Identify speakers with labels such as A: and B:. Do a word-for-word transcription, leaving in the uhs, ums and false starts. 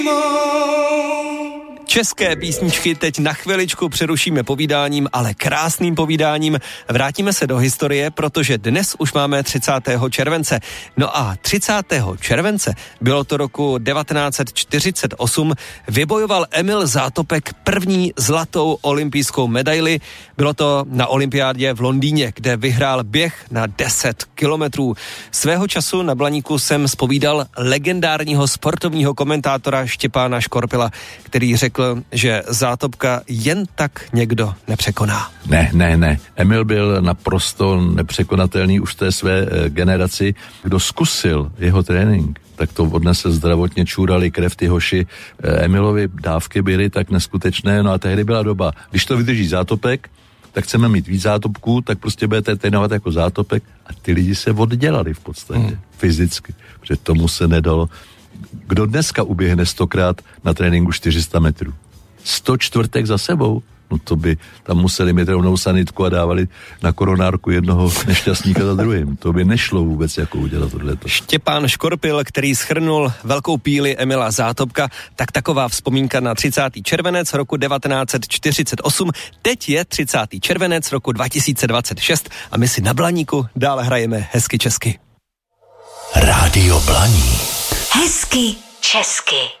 A: České písničky teď na chviličku přerušíme povídáním, ale krásným povídáním. Vrátíme se do historie, protože dnes už máme třicátého července. No a třicátého července, bylo to roku devatenáct set čtyřicet osm, vybojoval Emil Zátopek první zlatou olympijskou medaili. Bylo to na olympiádě v Londýně, kde vyhrál běh na deset kilometrů. Svého času na Blaníku jsem zpovídal legendárního sportovního komentátora Štěpána Škorpila, který řekl, že Zátopka jen tak někdo nepřekoná.
B: Ne, ne, ne. Emil byl naprosto nepřekonatelný už v té své e, generaci. Kdo zkusil jeho trénink, tak to odnesl zdravotně, čůrali krev ty hoši. E, Emilovi dávky byly tak neskutečné, no a tehdy byla doba. Když to vydrží Zátopek, tak chceme mít víc Zátopků, tak prostě budete trénovat jako Zátopek a ty lidi se oddělali v podstatě, hmm. fyzicky, protože tomu se nedalo. Kdo dneska uběhne stokrát na tréninku čtyři sta metrů? sto čtvrtek za sebou? No to by tam museli mít rovnou sanitku a dávali na koronárku jednoho nešťastníka za druhým. To by nešlo vůbec jako udělat tohleto.
A: Štěpán Škorpil, který shrnul velkou píli Emila Zátopka, tak taková vzpomínka na třicátý červenec roku devatenáct set čtyřicet osm. Teď je třicátý červenec roku dva tisíce dvacet šest a my si na Blaníku dále hrajeme hezky česky.
C: Rádio Blaník. Hezky česky.